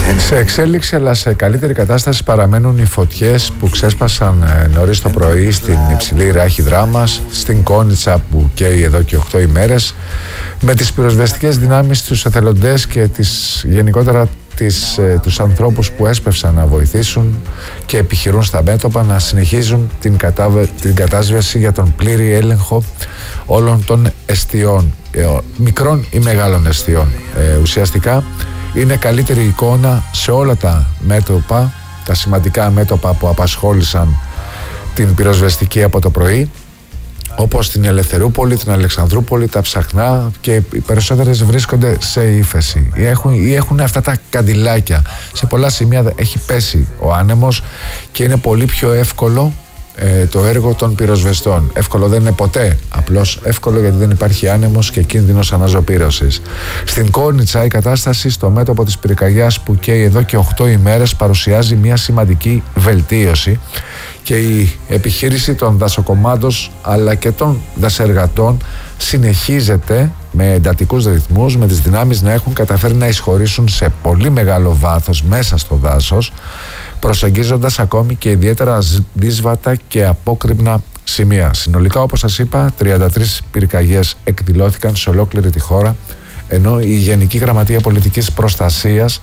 Σε εξέλιξη αλλά σε καλύτερη κατάσταση παραμένουν οι φωτιές που ξέσπασαν νωρίς το πρωί στην υψηλή ράχη Δράμας, στην Κόνιτσα που καίει εδώ και 8 ημέρες, με τις πυροσβεστικές δυνάμεις, τους εθελοντές και γενικότερα τους ανθρώπους που έσπευσαν να βοηθήσουν και επιχειρούν στα μέτωπα να συνεχίζουν την κατάσβεση για τον πλήρη έλεγχο όλων των εστιών, μικρών ή μεγάλων εστιών. Ουσιαστικά είναι καλύτερη εικόνα σε όλα τα μέτωπα, τα σημαντικά μέτωπα που απασχόλησαν την πυροσβεστική από το πρωί, όπως την Ελευθερούπολη, την Αλεξανδρούπολη, τα Ψαχνά, και οι περισσότερες βρίσκονται σε ύφεση ή έχουν αυτά τα καντιλάκια. Σε πολλά σημεία έχει πέσει ο άνεμος και είναι πολύ πιο εύκολο το έργο των πυροσβεστών. Εύκολο δεν είναι ποτέ, απλώς εύκολο γιατί δεν υπάρχει άνεμος και κίνδυνος αναζωπήρωσης. Στην Κόνιτσα η κατάσταση στο μέτωπο της πυρκαγιάς που καίει εδώ και 8 ημέρες παρουσιάζει μια σημαντική βελτίωση και η επιχείρηση των δασοκομάντων αλλά και των δασεργατών συνεχίζεται με εντατικούς ρυθμούς, με τις δυνάμεις να έχουν καταφέρει να εισχωρήσουν σε πολύ μεγάλο βάθος μέσα στο δάσος, προσεγγίζοντας ακόμη και ιδιαίτερα δύσβατα και απόκρημνα σημεία. Συνολικά, όπως σας είπα, 33 πυρκαγιές εκδηλώθηκαν σε ολόκληρη τη χώρα, ενώ η Γενική Γραμματεία Πολιτικής Προστασίας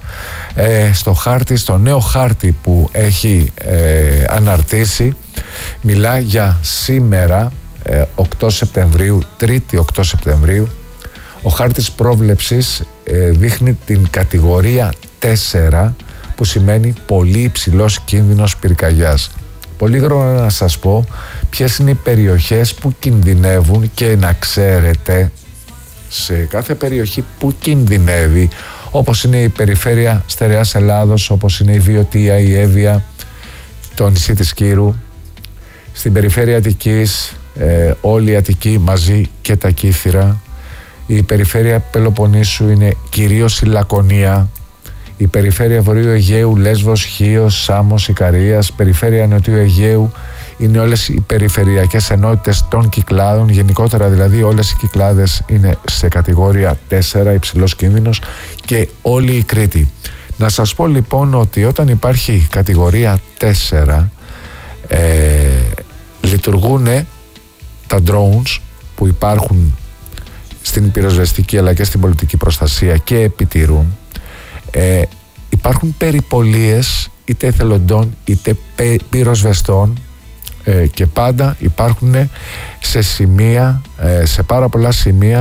στο νέο χάρτη που έχει αναρτήσει μιλά για σήμερα 8 Σεπτεμβρίου, 3η 8 Σεπτεμβρίου. Ο χάρτης πρόβλεψης δείχνει την κατηγορία 4, που σημαίνει πολύ υψηλός κίνδυνος πυρκαγιάς. Πολύ γρήγορα να σας πω ποιες είναι οι περιοχές που κινδυνεύουν και να ξέρετε σε κάθε περιοχή που κινδυνεύει, όπως είναι η περιφέρεια Στερεάς Ελλάδος, όπως είναι η Βιωτία, η Εύβοια, το νησί της Κύρου. Στην περιφέρεια Αττικής, όλη η Αττική μαζί και τα Κύθυρα. Η περιφέρεια Πελοποννήσου είναι κυρίως η Λακωνία. Η περιφέρεια Βορείου Αιγαίου, Λέσβος, Χίος, Σάμος, Ικαρίας. Περιφέρεια Νοτιού Αιγαίου είναι όλες οι περιφερειακές ενότητες των Κυκλάδων. Γενικότερα δηλαδή όλες οι Κυκλάδες είναι σε κατηγορία 4, υψηλός κίνδυνος, και όλη η Κρήτη. Να σας πω λοιπόν ότι όταν υπάρχει κατηγορία 4 λειτουργούν τα drones που υπάρχουν στην πυροσβεστική αλλά και στην πολιτική προστασία και επιτηρούν. Υπάρχουν περιπολίες είτε εθελοντών είτε πυροσβεστών και πάντα υπάρχουν σε πάρα πολλά σημεία